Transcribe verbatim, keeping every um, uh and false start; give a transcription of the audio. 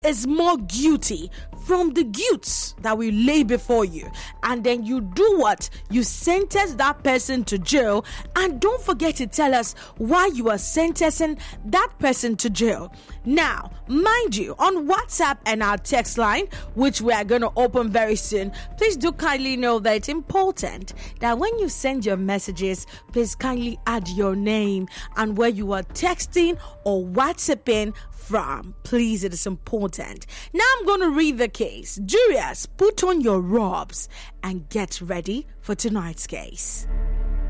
is more guilty from the guilts that we lay before you. And then you do what? You sentence that person to jail. And don't forget to tell us why you are sentencing that person to jail. Now, mind you, on WhatsApp and our text line, which we are going to open very soon, please do kindly know that it's important that when you send your messages, please kindly add your name and where you are texting or WhatsApping from. Please, it is important. Now I'm going to read the case. Jurors, put on your robes and get ready for tonight's case.